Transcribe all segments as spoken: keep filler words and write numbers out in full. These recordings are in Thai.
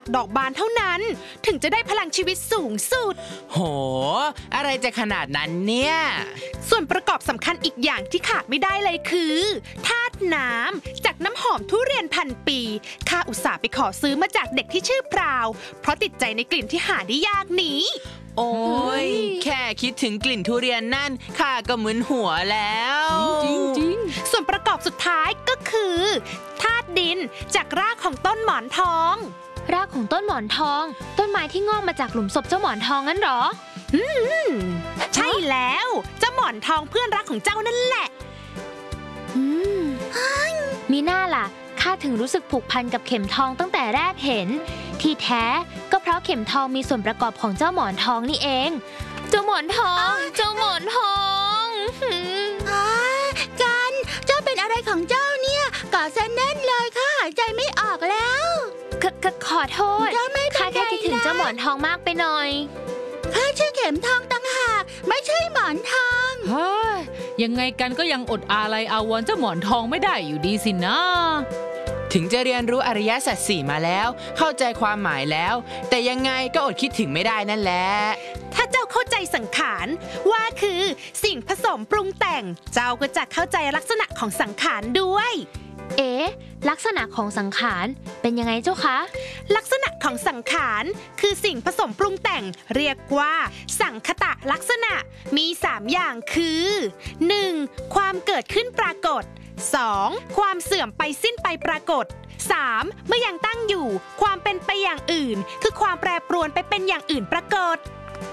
ดอกบานเท่านั้นถึงจะได้พลังชีวิตสูงสุดโหอะไรจะขนาดนั้นเนี่ยส่วนประกอบสำคัญอีกอย่างที่ขาดไม่ได้เลยคือธาตุน้ำจากน้ำหอมทุเรียนพันปีข้าอุตส่าห์ไปขอซื้อมาจากเด็กที่ชื่อพราวเพราะติดใจในกลิ่นที่หาได้ยากนี้โอ้ยแค่คิดถึงกลิ่นทุเรียนนั่นข้าก็มึนหัวแล้วจริงๆส่วนประกอบสุดท้ายก็คือธาตุดินจากรากของต้นหมอนทองรากของต้นหมอนทองต้นไม้ที่งอกมาจากหลุมศพเจ้าหมอนทองงั้นหรออืมใช่แล้วเจ้าหมอนทองเพื่อนรักของเจ้านั่นแหละอืมมีหน้าล่ะข้าถึงรู้สึกผูกพันกับเข็มทองตั้งแต่แรกเห็นที่แท้ก็เพราะเข็มทองมีส่วนประกอบของเจ้าหมอนทองนี่เองเจ้าหมอนทองเจ้าหมอนทองกันเจ้าเป็นอะไรของเจ้าเนี่ยกอดแน่นเลยข้าหายใจไม่ออกแล้วขอโทษข้าแค่คิดถึงเจ้าหมอนทองมากไปหน่อยข้าชื่อเข็มทองต่างหากไม่ใช่หมอนทองเฮ้ยยังไงกันก็ยังอดอาลัยอาวรณ์เจ้าหมอนทองไม่ได้อยู่ดีสินะถึงจะเรียนรู้อริยสัจสี่มาแล้วเข้าใจความหมายแล้วแต่ยังไงก็อดคิดถึงไม่ได้นั่นแหละถ้าเจ้าเข้าใจสังขารว่าคือสิ่งผสมปรุงแต่งเจ้าก็จะเข้าใจลักษณะของสังขารด้วยเอ๊ะลักษณะของสังขารเป็นยังไงเจ้าคะลักษณะของสังขารคือสิ่งผสมปรุงแต่งเรียกว่าสังคตะลักษณะมีสามอย่างคือ หนึ่ง. ความเกิดขึ้นปรากฏ สอง. ความเสื่อมไปสิ้นไปปรากฏ สาม. เมื่อยังตั้งอยู่ความเป็นไปอย่างอื่นคือความแปรปรวนไปเป็นอย่างอื่นปรากฏ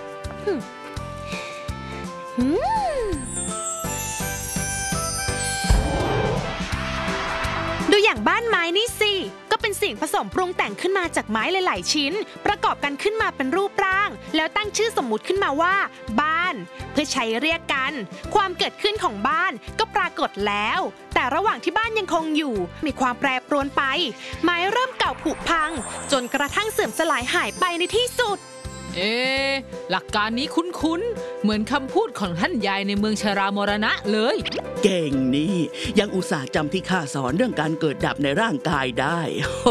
ดูอย่างบ้านไม้นี่สิก็เป็นสิ่งผสมปรุงแต่งขึ้นมาจากไม้หลายๆชิ้นประกอบกันขึ้นมาเป็นรูปร่างแล้วตั้งชื่อสมมุติขึ้นมาว่าบ้านเพื่อใช้เรียกกันความเกิดขึ้นของบ้านก็ปรากฏแล้วแต่ระหว่างที่บ้านยังคงอยู่มีความแปรปรวนไปไม้เริ่มเก่าผุพังจนกระทั่งเสื่อมสลายหายไปในที่สุดเอ๊ะหลักการนี้คุ้นๆเหมือนคำพูดของท่านยายในเมืองชรามรณะเลยเก่งนี่ยังอุตส่าห์จำที่ข้าสอนเรื่องการเกิดดับในร่างกายได้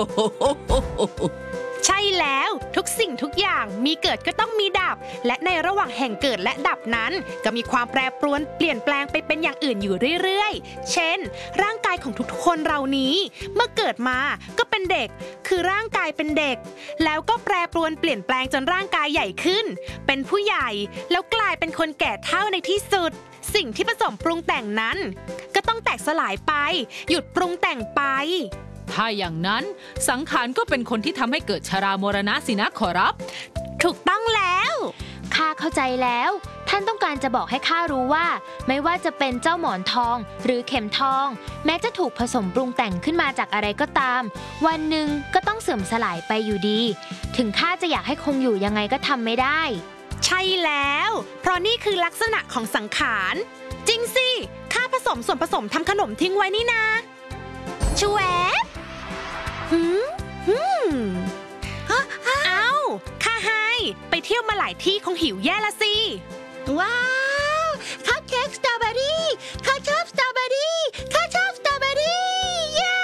ใช่แล้วทุกสิ่งทุกอย่างมีเกิดก็ต้องมีดับและในระหว่างแห่งเกิดและดับนั้นก็มีความแปรปรวนเปลี่ยนแปลงไปเป็นอย่างอื่นอยู่เรื่อยๆเช่นร่างกายของทุกๆคนเรานี้เมื่อเกิดมาก็เป็นเด็กคือร่างกายเป็นเด็กแล้วก็แปรปรวนเปลี่ยนแปลงจนร่างกายใหญ่ขึ้นเป็นผู้ใหญ่แล้วกลายเป็นคนแก่เฒ่าในที่สุดสิ่งที่ผสมปรุงแต่งนั้นก็ต้องแตกสลายไปหยุดปรุงแต่งไปถ้าอย่างนั้นสังขารก็เป็นคนที่ทำให้เกิดชรามรณะสินะขอรับถูกต้องแล้วข้าเข้าใจแล้วท่านต้องการจะบอกให้ข้ารู้ว่าไม่ว่าจะเป็นเจ้าหมอนทองหรือเข็มทองแม้จะถูกผสมปรุงแต่งขึ้นมาจากอะไรก็ตามวันหนึ่งก็ต้องเสื่อมสลายไปอยู่ดีถึงข้าจะอยากให้คงอยู่ยังไงก็ทำไม่ได้ใช่แล้วเพราะนี่คือลักษณะของสังขารจริงสิข้าผสมส่วนผสมทำขนมทิ้งไว้นี่นะชวบหืมหืมเอ้าข้าให้ไปเที่ยวมาหลายที่คงหิวแย่ละสิว้าวคัพเค้กสตรอเบอรี่ข้าชอบสตรอเบอรี่ข้าชอบสตรอเบอรี่เย้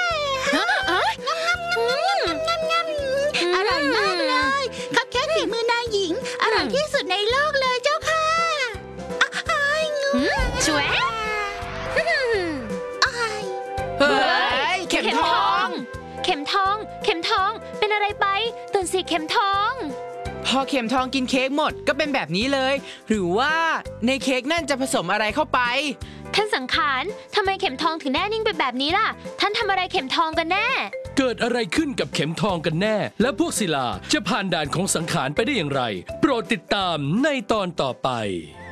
อร่อยมากเลยคัพเค้กฝีมือนายหญิงอร่อยที่สุดในโลกเลยเจ้าค่ะชวบเฮ้ยเข็มทองเข็มทองเข็มทองเป็นอะไรไปตื่นสิเข็มทองพอเข็มทองกินเค้กหมดก็เป็นแบบนี้เลยหรือว่าในเค้กนั่นจะผสมอะไรเข้าไปท่านสังขารทำไมเข็มทองถึงแน่นิ่งไปแบบนี้ล่ะท่านทำอะไรเข็มทองกันแน่เกิดอะไรขึ้นกับเข็มทองกันแน่และพวกศิลาจะผ่านด่านของสังขารไปได้อย่างไรโปรดติดตามในตอนต่อไป